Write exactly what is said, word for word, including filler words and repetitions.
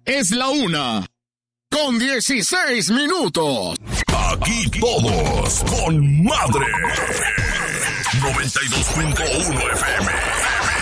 Es la una, con dieciséis minutos. Aquí todos con madre. noventa y dos punto uno F M.